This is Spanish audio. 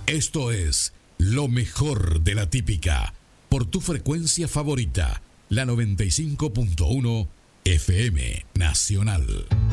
Esto es lo mejor de la típica, por tu frecuencia favorita, la 95.1 FM Nacional.